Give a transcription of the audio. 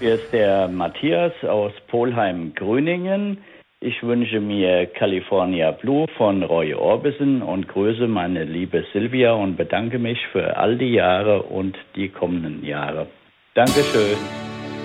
Hier ist der Matthias aus Polheim-Gröningen. Ich wünsche mir California Blue von Roy Orbison und grüße meine liebe Silvia und bedanke mich für all die Jahre und die kommenden Jahre. Dankeschön.